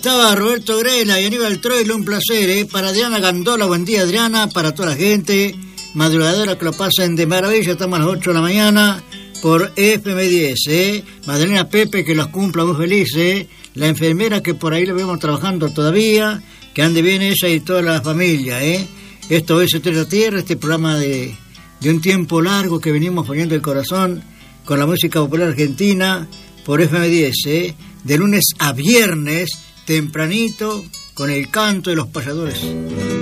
estaba Roberto Grela y Aníbal Troilo, un placer, Para Adriana Gandola, buen día Adriana, para toda la gente, madrugadora que lo pasen de maravilla, estamos a las 8 de la mañana por FM10, Madalena Pepe, que los cumpla muy felices, la enfermera que por ahí lo vemos trabajando todavía, que ande bien ella y toda la familia, Esto es Estrella Tierra, este programa de un tiempo largo que venimos poniendo el corazón con la música popular argentina por FM10, de lunes a viernes, tempranito, con el canto de los payadores.